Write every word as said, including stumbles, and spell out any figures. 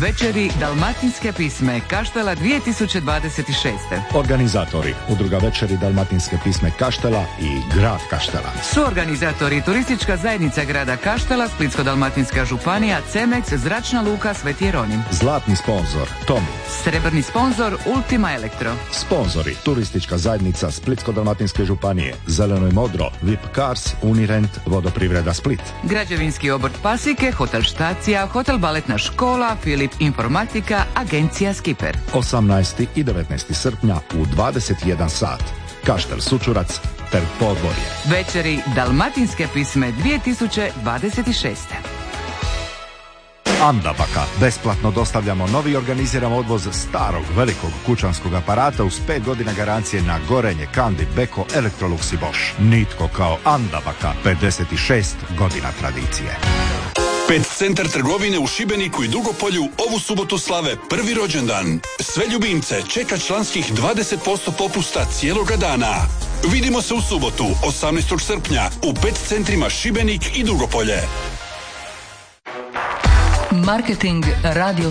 Večeri Dalmatinske pisme Kaštela dvije tisuće dvadeset šest. Organizatori Udruga Večeri Dalmatinske pisme Kaštela i grad Kaštela. Suorganizatori Turistička zajednica grada Kaštela, Splitsko-dalmatinska županija, Cemex, Zračna luka Sveti Jeronim. Zlatni sponzor Tomi. Srebrni sponzor Ultima Elektro. Sponzori Turistička zajednica Splitsko-dalmatinske županije, Zeleno i Modro, V I P Cars, Unirent, Vodoprivreda Split. Građevinski obrt Pasike, Hotel Štacija, Hotel Baletna škola, Filip Informatika, Agencija Skiper. osamnaestog i devetnaestog srpnja u dvadeset jedan sat. Kaštel Sučurac, Trg Podvorje. Večeri Dalmatinske pisme dvije tisuće dvadeset šest. Andabaka. Besplatno dostavljamo novi organiziran odvoz starog velikog kućanskog aparata uz pet godina garancije na gorenje, Kandi, Beko, Electrolux i Bosch. Nitko kao Andabaka. pedeset šest godina tradicije. Pet centar trgovine u Šibeniku i Dugopolju ovu subotu slave prvi rođendan. Sve ljubimce čeka članskih dvadeset posto popusta cijeloga dana. Vidimo se u subotu, osamnaestog srpnja, u pet centrima Šibenik i Dugopolje. Marketing Radio